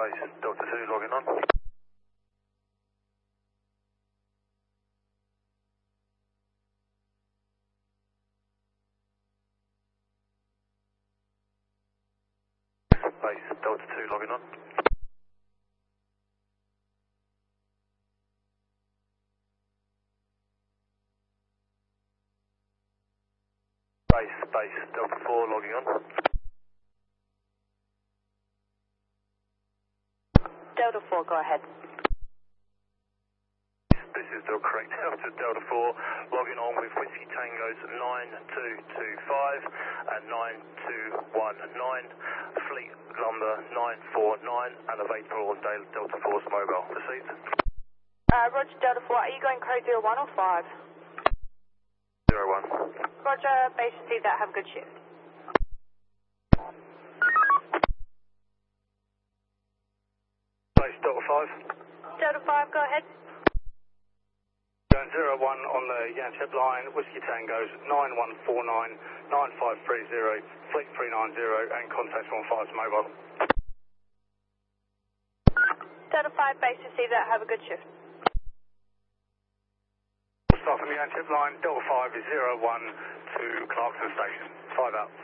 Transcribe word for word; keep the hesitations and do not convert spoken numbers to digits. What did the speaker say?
base, Delta two logging on. Base, Delta two logging on. Base, base, Delta four logging on. Delta four, go ahead. This is the correct Delta, Delta four, logging on with Whiskey Tango's nine two two five and nine two one nine, fleet number nine four nine, and available on Delta four's mobile. Proceed. Uh, Roger, Delta four, are you going code zero one or five? zero one. Roger, base receive that, have a good shift. Base, Delta five. Delta five, go ahead. Going zero one on the Yanchep line, Whiskey Tango's nine one four nine, nine five three zero, fleet three nine zero, and contact one five's mobile. Delta five, base receive that, have a good shift. Start from the Yanchep line, Delta five is zero one to Clarkson Station. five out.